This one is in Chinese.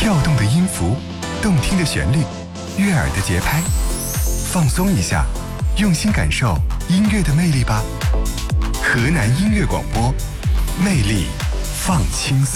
跳动的音符，动听的旋律，悦耳的节拍，放松一下，用心感受音乐的魅力吧。河南音乐广播，魅力放轻松。